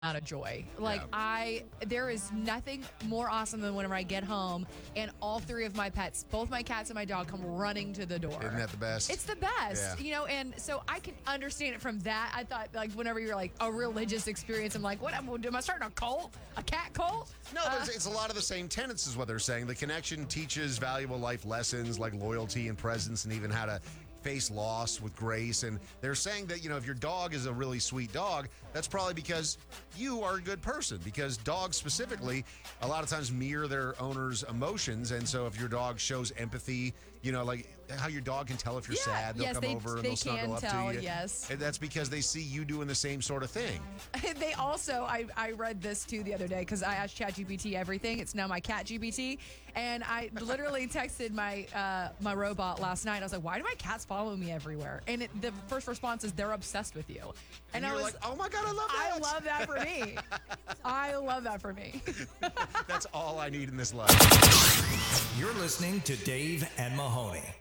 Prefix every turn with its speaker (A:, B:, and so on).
A: of joy. Like there is nothing more awesome than whenever I get home and all three of my pets, both my cats and my dog, come running to the door.
B: Isn't that the best?
A: It's the best, and so I can understand it from that. I thought, like, whenever you're like a religious experience, I'm like, what am I starting a cult? A cat cult?
B: No, it's a lot of the same tenets is what they're saying. The connection teaches valuable life lessons like loyalty and presence and even how to face loss with grace. And they're saying that, if your dog is a really sweet dog, that's probably because you are a good person, because dogs specifically a lot of times mirror their owner's emotions. And so if your dog shows empathy, like how your dog can tell if you're sad, they'll come over and they'll snuggle up to you.
A: Yes.
B: And that's because they see you doing the same sort of thing.
A: They also, I read this too the other day because I asked ChatGPT everything. It's now my cat GPT. And I literally texted my my robot last night. I was like, why do my cats follow me everywhere? And the first response is, they're obsessed with you.
B: And I was like, oh my God, I love that.
A: I love that for me. I love that for me.
B: That's all I need in this life.
C: You're listening to Dave and Mahoney.